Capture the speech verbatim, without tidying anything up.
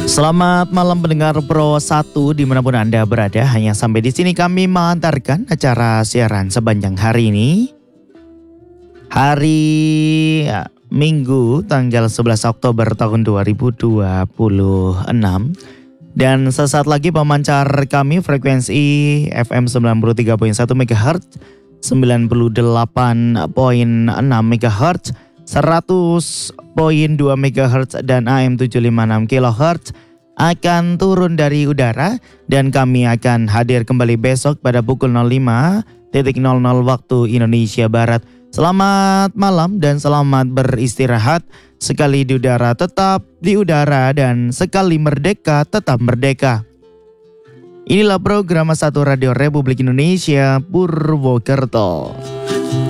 Selamat malam pendengar Pro satu dimanapun Anda berada. Hanya sampai di sini kami mengantarkan acara siaran sepanjang hari ini. Hari ya, Minggu tanggal sebelas Oktober tahun dua ribu dua puluh enam. Dan sesaat lagi pemancar kami frekuensi F M sembilan puluh tiga koma satu MHz, sembilan puluh delapan koma enam MHz, seratus koma dua MHz dan A M tujuh lima enam kilohertz akan turun dari udara dan kami akan hadir kembali besok pada pukul nol lima nol nol waktu Indonesia Barat. Selamat malam dan selamat beristirahat. Sekali di udara tetap di udara dan sekali merdeka tetap merdeka. Inilah program satu Radio Republik Indonesia Purwokerto.